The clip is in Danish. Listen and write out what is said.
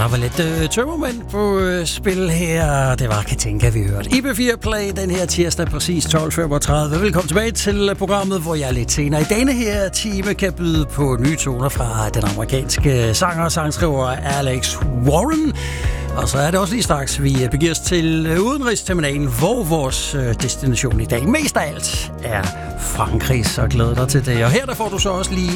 der var lidt tømmermænd på spil her. Det var Katinka, vi hørte. IB4 Play den her tirsdag præcis 12.35. Velkommen tilbage til programmet, hvor jeg lidt senere i denne her time kan byde på nye toner fra den amerikanske sanger og sangskriver Alex Warren. Og så er det også lige straks, vi begiver os til udenrigsterminalen, hvor vores destination i dag mest af alt er Frankrig. Så glæder dig til det. Og her der får du så også lige